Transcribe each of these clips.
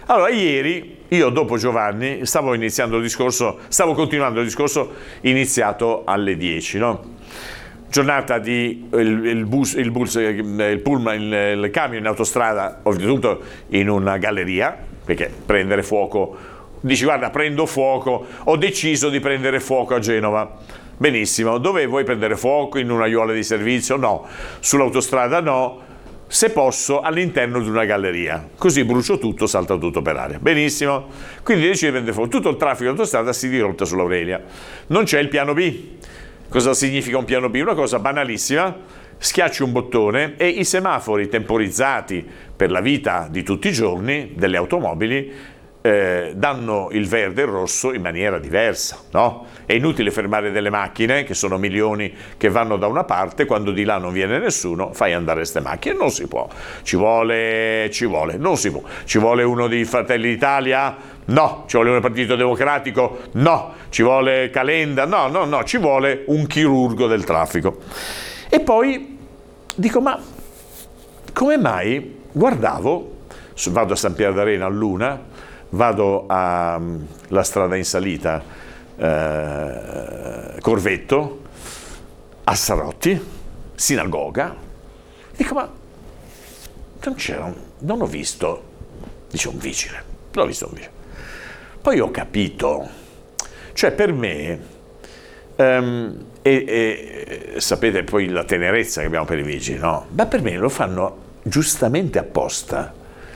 Allora, ieri io dopo Giovanni stavo continuando il discorso iniziato alle 10, no? Giornata di il camion in autostrada, oltretutto in una galleria, perché prendere fuoco, dici guarda prendo fuoco, ho deciso di prendere fuoco a Genova. Benissimo, dove vuoi prendere fuoco? In una aiuola di servizio? No. Sull'autostrada no. Se posso all'interno di una galleria, così brucio tutto, salta tutto per aria. Benissimo, quindi decidi di prendere fuoco. Tutto il traffico d'autostrada si dirotta sull'Aurelia. Non c'è il piano B. Cosa significa un piano B? Una cosa banalissima: schiacci un bottone e i semafori temporizzati per la vita di tutti i giorni delle automobili danno il verde e il rosso in maniera diversa, no? È inutile fermare delle macchine, che sono milioni che vanno da una parte, quando di là non viene nessuno, fai andare queste macchine, non si può. Ci vuole, non si può. Ci vuole uno di Fratelli d'Italia? No. Ci vuole un Partito Democratico? No. Ci vuole Calenda? No, ci vuole un chirurgo del traffico. E poi dico, ma come mai? Guardavo, vado a San Pier d'Arena a Luna, vado alla strada in salita Corvetto, a Sarotti, sinagoga, dico ma non ho visto, dice un vigile, non ho visto un vigile. Poi ho capito, cioè per me, sapete poi la tenerezza che abbiamo per i vigili, no? Ma per me lo fanno giustamente apposta.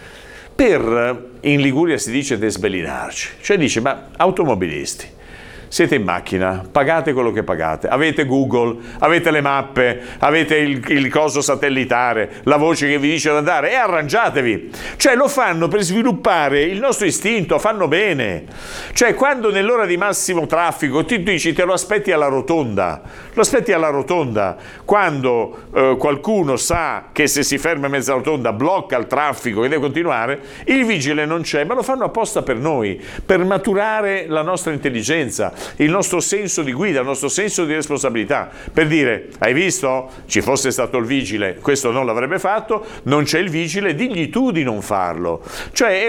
In Liguria si dice desbelinarci, cioè dice ma automobilisti, siete in macchina, pagate quello che pagate, avete Google, avete le mappe, avete il coso satellitare, la voce che vi dice di andare e arrangiatevi. Cioè lo fanno per sviluppare il nostro istinto, fanno bene. Cioè quando nell'ora di massimo traffico ti dici te lo aspetti alla rotonda, quando qualcuno sa che se si ferma in mezzo alla rotonda blocca il traffico e deve continuare, il vigile non c'è, ma lo fanno apposta per noi, per maturare la nostra intelligenza, il nostro senso di guida, il nostro senso di responsabilità, per dire hai visto? Ci fosse stato il vigile, questo non l'avrebbe fatto, non c'è il vigile, digli tu di non farlo. Cioè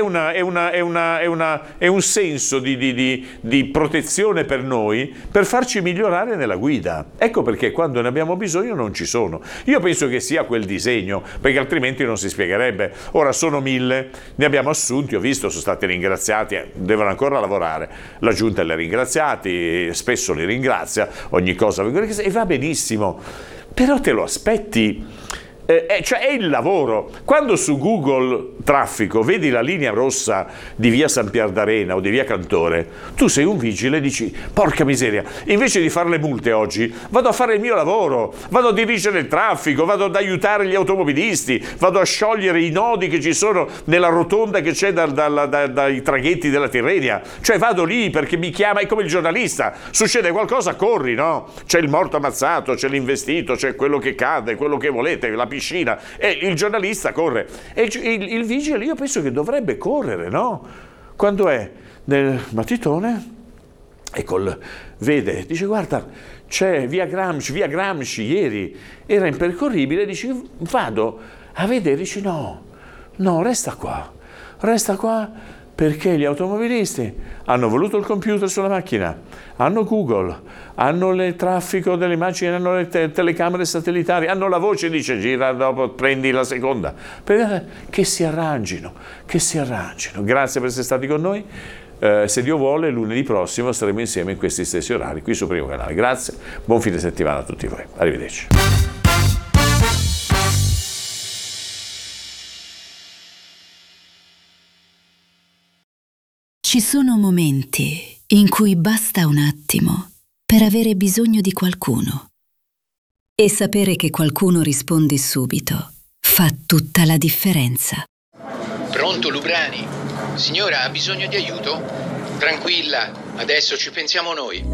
è un senso di protezione per noi, per farci migliorare nella guida. Ecco perché quando ne abbiamo bisogno non ci sono. Io penso che sia quel disegno, perché altrimenti non si spiegherebbe. Ora sono 1000, ne abbiamo assunti, ho visto, sono stati ringraziati, devono ancora lavorare, la giunta li ha ringraziati, spesso li ringrazia, ogni cosa, e va benissimo, però te lo aspetti. Cioè è il lavoro. Quando su Google Traffico vedi la linea rossa di via San Pier d'Arena o di via Cantore, tu sei un vigile e dici porca miseria, invece di fare le multe oggi vado a fare il mio lavoro, vado a dirigere il traffico, vado ad aiutare gli automobilisti, vado a sciogliere i nodi che ci sono nella rotonda che c'è dai traghetti della Tirrenia. Cioè vado lì perché mi chiama, è come il giornalista, succede qualcosa, corri, no? C'è il morto ammazzato, c'è l'investito, c'è quello che cade, quello che volete, la piscina, e il giornalista corre, e il vigile io penso che dovrebbe correre, no? Quando è nel matitone e vede, dice guarda c'è via Gramsci ieri era impercorribile, dice vado a vedere, dice no resta qua perché gli automobilisti hanno voluto il computer sulla macchina, hanno Google, hanno il traffico delle immagini, hanno le telecamere satellitari, hanno la voce, dice gira dopo, prendi la seconda. Che si arrangino. Grazie per essere stati con noi. Se Dio vuole, lunedì prossimo staremo insieme in questi stessi orari, qui su Primo Canale. Grazie, buon fine settimana a tutti voi. Arrivederci. Ci sono momenti in cui basta un attimo per avere bisogno di qualcuno. E sapere che qualcuno risponde subito fa tutta la differenza. Pronto, Lubrani? Signora, ha bisogno di aiuto? Tranquilla, adesso ci pensiamo noi.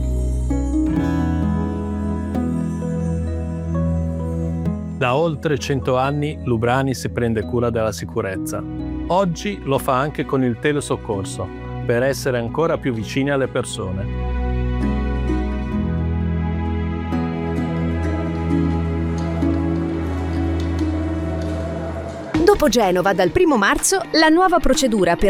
Da oltre 100 anni Lubrani si prende cura della sicurezza. Oggi lo fa anche con il telesoccorso, per essere ancora più vicini alle persone. Dopo Genova, dal 1 marzo, la nuova procedura per